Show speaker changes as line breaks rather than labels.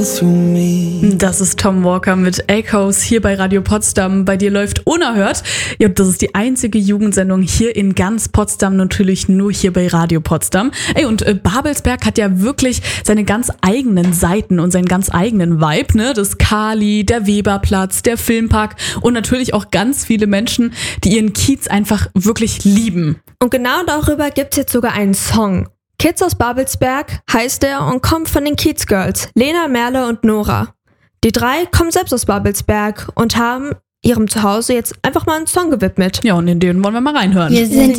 Das ist Tom Walker mit Echoes hier bei Radio Potsdam. Bei dir läuft Unerhört. Ja, das ist die einzige Jugendsendung hier in ganz Potsdam, natürlich nur hier bei Radio Potsdam. Und Babelsberg hat ja wirklich seine ganz eigenen Seiten und seinen ganz eigenen Vibe, ne? Das Kali, der Weberplatz, der Filmpark und natürlich auch ganz viele Menschen, die ihren Kiez einfach wirklich lieben.
Und genau darüber gibt's jetzt sogar einen Song. Kids aus Babelsberg heißt er und kommt von den Kiez Girls, Lena, Merle und Nora. Die drei kommen selbst aus Babelsberg und haben ihrem Zuhause jetzt einfach mal einen Song gewidmet.
Ja, und in den wollen wir mal reinhören.
Wir sind